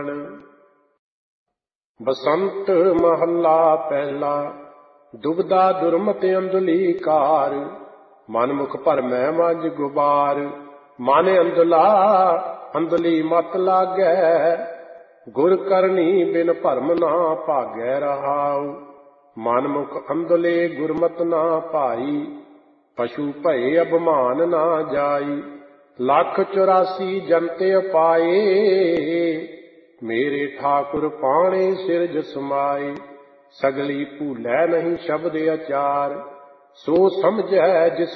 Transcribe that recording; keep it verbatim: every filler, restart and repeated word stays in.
ਜਾਣ। ਬਸੰਤ ਮਹੱਲਾ ਪਹਿਲਾ। ਦੁਬਦਾ ਦੁਰਮਤ ਅੰਧਲੀ ਕਾਰ, ਮਨ ਮੁਖ ਭਰਮੈ ਮਜ ਗੁਬਾਰ। ਮਨ ਅੰਧਲਾ ਅੰਧਲੀ ਮਤ ਲਾਗੈ, ਗੁਰ ਕਰਨੀ ਬਿਨ ਭਰਮ ਨਾ ਭਾਗੈ ਰਹਾਉ। ਮਨ ਮੁਖ ਅੰਧਲੇ ਗੁਰਮਤਿ ਨਾ ਭਾਈ, ਪਸ਼ੂ ਭਏ ਅਭਿਮਾਨ ਨਾ ਜਾਈ। ਲੱਖ ਚੁਰਾਸੀ ਜੰਤੇ ਪਾਏ, ਮੇਰੇ ਠਾਕੁਰ ਪਾਣੇ ਸਿਰਜ ਸਮਾਏ। ਸਗਲੀ ਭੂਲੈ ਨਹੀਂ ਸ਼ਬਦ ਅਚਾਰ, ਸੋ ਸਮਝੈ ਜਿਸ